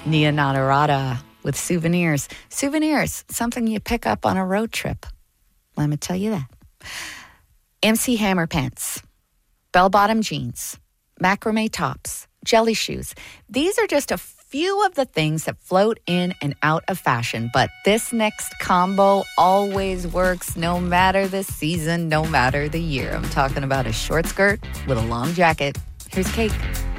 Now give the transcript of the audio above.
Nia Nadarada with Souvenirs. Souvenirs, something you pick up on a road trip. Let me tell you that. MC Hammer pants, bell-bottom jeans, macrame tops, jelly shoes. These are just a few of the things that float in and out of fashion, but this next combo always works no matter the season, no matter the year. I'm talking about a short skirt with a long jacket. Here's Cake.